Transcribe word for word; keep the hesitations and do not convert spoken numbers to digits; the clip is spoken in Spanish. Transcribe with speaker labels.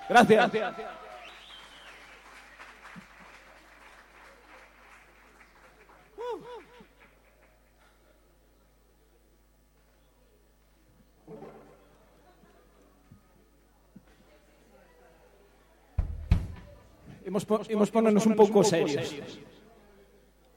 Speaker 1: Gracias. Imos, po, imos ponernos un pouco serios.